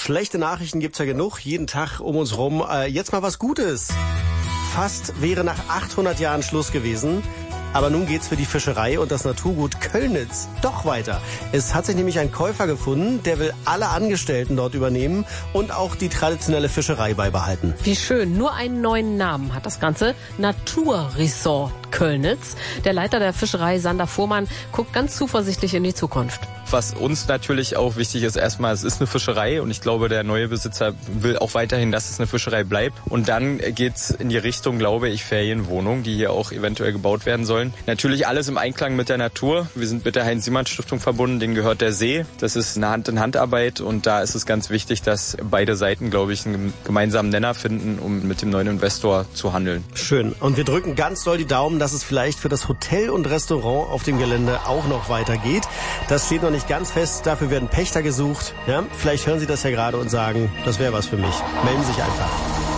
Schlechte Nachrichten gibt's ja genug, jeden Tag um uns rum. Jetzt mal was Gutes. Fast wäre nach 800 Jahren Schluss gewesen. Aber nun geht's für die Fischerei und das Naturgut Köllnitz doch weiter. Es hat sich nämlich ein Käufer gefunden, der will alle Angestellten dort übernehmen und auch die traditionelle Fischerei beibehalten. Wie schön, nur einen neuen Namen hat das Ganze. Naturresort Köllnitz. Der Leiter der Fischerei, Sander Fuhrmann, guckt ganz zuversichtlich in die Zukunft. Was uns natürlich auch wichtig ist, erstmal, es ist eine Fischerei und ich glaube, der neue Besitzer will auch weiterhin, dass es eine Fischerei bleibt. Und dann geht's in die Richtung, glaube ich, Ferienwohnungen, die hier auch eventuell gebaut werden sollen. Natürlich alles im Einklang mit der Natur. Wir sind mit der Heinz-Siemann-Stiftung verbunden, denen gehört der See. Das ist eine Hand-in-Hand-Arbeit und da ist es ganz wichtig, dass beide Seiten, glaube ich, einen gemeinsamen Nenner finden, um mit dem neuen Investor zu handeln. Schön. Und wir drücken ganz doll die Daumen, dass es vielleicht für das Hotel und Restaurant auf dem Gelände auch noch weitergeht. Das steht noch nicht ganz fest. Dafür werden Pächter gesucht. Ja, vielleicht hören Sie das ja gerade und sagen, das wäre was für mich. Melden Sie sich einfach.